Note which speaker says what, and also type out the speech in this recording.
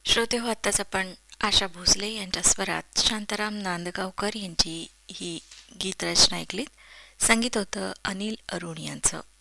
Speaker 1: श्रोते हो, आत्ताच आपण आशा भोसले यांच्या स्वरात शांताराम नांदगावकर यांची ही गीतरचना ऐकलीत. संगीत होतं अनिल अरुण यांचं.